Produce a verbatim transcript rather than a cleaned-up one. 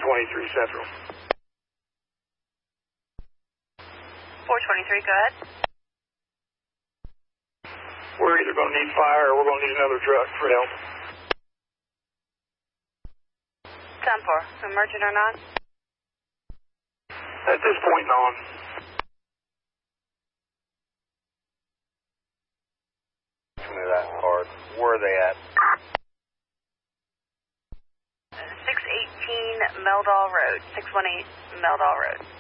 twenty-three Central. four twenty-three, go ahead. We're either going to need fire or we're going to need another truck for help. ten four, emergent or non? At this point, non. Give me that card. Where are they at? six eighteen Meldal Road, six one eight Meldal Road.